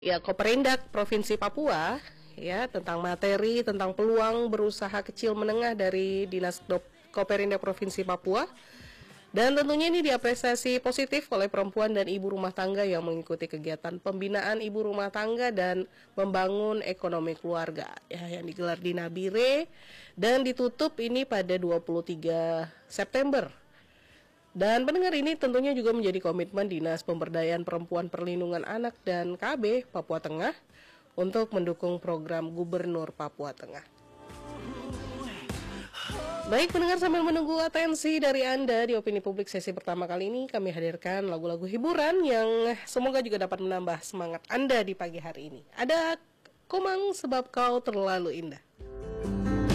Ya, Koperindak Provinsi Papua ya tentang materi tentang peluang berusaha kecil menengah dari Koperindak Provinsi Papua. Dan tentunya ini diapresiasi positif oleh perempuan dan ibu rumah tangga yang mengikuti kegiatan pembinaan ibu rumah tangga dan membangun ekonomi keluarga ya yang digelar di Nabire dan ditutup ini pada 23 September. Dan pendengar, ini tentunya juga menjadi komitmen Dinas Pemberdayaan Perempuan Perlindungan Anak dan KB Papua Tengah untuk mendukung program Gubernur Papua Tengah. Baik pendengar, sambil menunggu atensi dari Anda di Opini Publik sesi pertama kali ini, kami hadirkan lagu-lagu hiburan yang semoga juga dapat menambah semangat Anda di pagi hari ini. Ada Komang Sebab Kau Terlalu Indah.